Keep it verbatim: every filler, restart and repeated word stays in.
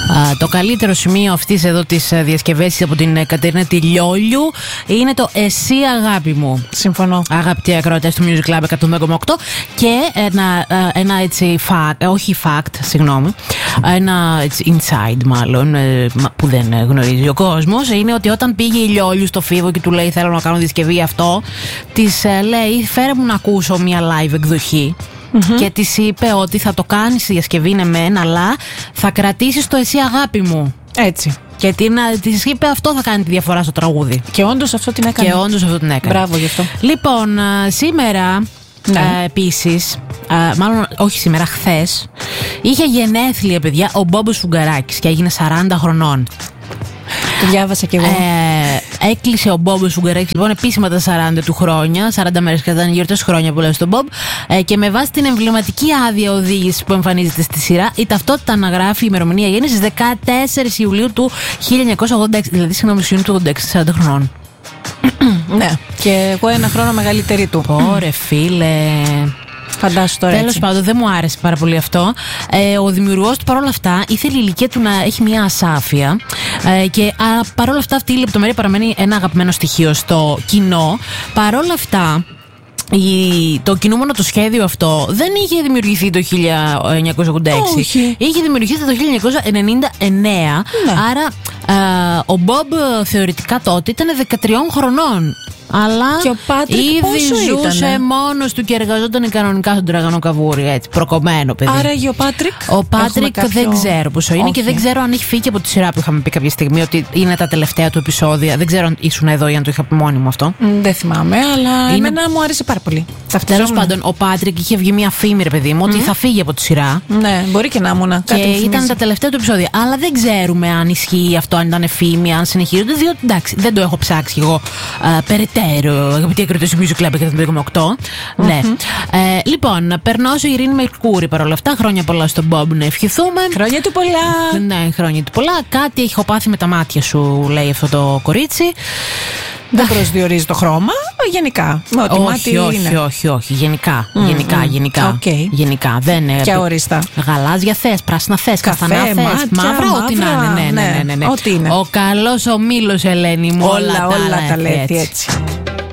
Το καλύτερο σημείο αυτής εδώ της διασκευής από την Κατερίνα Τηλιόλιου είναι το «Εσύ αγάπη μου». Συμφωνώ. Αγαπητοί ακροατές του Music Club εκατόν δέκα κόμμα οκτώ. Και ένα, ένα έτσι fact, όχι fact, συγγνώμη, ένα έτσι inside μάλλον, που δεν γνωρίζει ο κόσμος, είναι ότι όταν πήγε η Λιόλιου στο Φίβο και του λέει θέλω να κάνω διασκευή αυτό, της λέει φέρε μου να ακούσω μια live εκδοχή. Mm-hmm. Και της είπε ότι θα το κάνεις η διασκευή είναι μεν, αλλά θα κρατήσεις το «Εσύ αγάπη μου». Έτσι. Και της είπε αυτό θα κάνει τη διαφορά στο τραγούδι. Και όντως αυτό την έκανε. Και όντως αυτό την έκανε. Μπράβο γι' αυτό. Λοιπόν, σήμερα, ναι. ε, επίσης, ε, μάλλον όχι σήμερα, χθες, είχε γενέθλια, παιδιά, ο Μπόμπος Φουγκαράκης και έγινε σαράντα χρονών. Το διάβασα κι εγώ. Ε, έκλεισε ο Μπόμπος Φουγκαράκης λοιπόν επίσημα τα σαράντα του χρόνια. σαράντα μέρες κατά γιορτές χρόνια που λέω στον Μπομπ. Ε, και με βάση την εμβληματική άδεια οδήγηση που εμφανίζεται στη σειρά, η ταυτότητα αναγράφει η ημερομηνία γέννησης δεκατέσσερις Ιουλίου του χίλια εννιακόσια ογδόντα έξι. Δηλαδή, συγγνώμη, του ογδόντα έξι, σαράντα χρονών. Ναι. Και εγώ ένα χρόνο μεγαλύτερη του. Ωρε φίλε. Φαντάσου τώρα. Τέλος πάντων, δεν μου άρεσε πάρα πολύ αυτό. Ε, ο δημιουργός του παρόλα αυτά ήθελε η ηλικία του να έχει μια ασάφεια. Ε, και α, παρόλα αυτά, αυτή η λεπτομέρεια παραμένει ένα αγαπημένο στοιχείο στο κοινό. Παρόλα αυτά, η, το κινούμενο το σχέδιο αυτό δεν είχε δημιουργηθεί το χίλια εννιακόσια ογδόντα έξι. Όχι. Είχε δημιουργηθεί το χίλια εννιακόσια ενενήντα εννέα. Ναι. Άρα α, ο Μπομπ θεωρητικά τότε ήταν δεκατρία χρονών. Αλλά και ο Πάτρικ ήδη ζούσε ήτανε? μόνος του και εργαζόταν κανονικά στον Τραγανό Καβούρι. Έτσι, προκομμένο παιδί. Άρα ο Πάτρικ. Ο Πάτρικ κάποιο... δεν ξέρω πόσο είναι. Όχι. Και δεν ξέρω αν έχει φύγει από τη σειρά που είχαμε πει κάποια στιγμή ότι είναι τα τελευταία του επεισόδια. Δεν ξέρω αν ήσουν εδώ ή αν το είχα πει μόνη μου αυτό. Mm, δεν θυμάμαι, αλλά είναι... εμένα μου άρεσε πάρα πολύ. Τέλος πάντων, ο Πάτρικ είχε βγει μια φήμη, ρε παιδί μου, ότι mm. θα φύγει από τη σειρά. Ναι, μπορεί και να ήμουν. Και ήταν τα τελευταία του επεισόδια. Αλλά δεν ξέρουμε αν ισχύει αυτό, αν ήταν φήμη, αν συνεχίζονται. Διότι εντάξει, δεν το έχω ψάξει εγώ α, περαιτέρω. Αγαπητοί ακροατές του Music Club εκατόν δέκα κόμμα οκτώ. Mm-hmm. Ναι. Ε, λοιπόν, περνώ σε Ειρήνη Μερκούρη παρόλα αυτά. Χρόνια πολλά στον Μπομπ να ευχηθούμε. Χρόνια του πολλά. Ναι, χρόνια του πολλά. Κάτι έχω πάθει με τα μάτια σου, λέει αυτό το κορίτσι. Δεν προσδιορίζει το χρώμα, γενικά. Ό,τι όχι, μάτι όχι, είναι. όχι, όχι. Γενικά. Mm, γενικά, mm, γενικά. Okay. Γενικά. Δεν είναι. Και οριστά. Γαλάζια θες, πράσινα θες, καστανά θες, μαύρα, ό,τι να είναι. Ναι, ναι, ναι, ναι, ναι. Ό,τι είναι. Ο καλός ο μήλος, Ελένη μου. Όλα, όλα, όλα τα λέει έτσι.